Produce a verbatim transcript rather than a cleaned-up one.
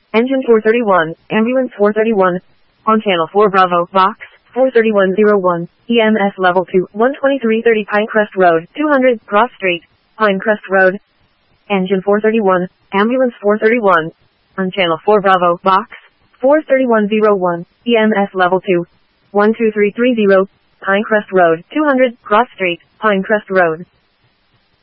Engine four thirty-one, Ambulance four thirty-one. On Channel four Bravo, Box four thirty-one oh one, E M S Level two, one twenty-three thirty Pinecrest Road, two hundred, Cross Street, Pinecrest Road. Engine four thirty-one, Ambulance four thirty-one. On Channel four Bravo, Box four thirty-one oh one, E M S Level two, one two three three zero, Pinecrest Road, two hundred, Cross Street, Pinecrest Road.